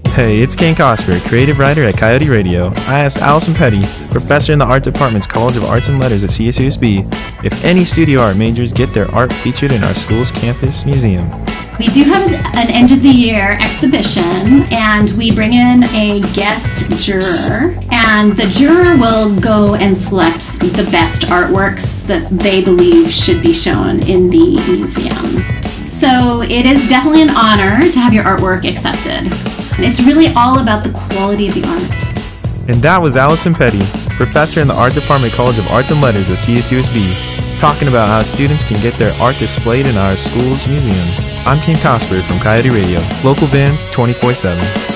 Hey, it's Kane Cosper, creative writer at Coyote Radio. I asked Allison Petty, professor in the art department's College of Arts and Letters at CSUSB, if any studio art majors get their art featured in our school's campus museum. We do have an end of the year exhibition, and we bring in a guest juror, and the juror will go and select the best artworks that they believe should be shown in the museum. So it is definitely an honor to have your artwork accepted. It's really all about the quality of the art. And that was Allison Petty, professor in the art department College of Arts and Letters at CSUSB, talking about how students can get their art displayed in our school's museum. I'm Ken Cosper from Coyote Radio, local bands 24/7.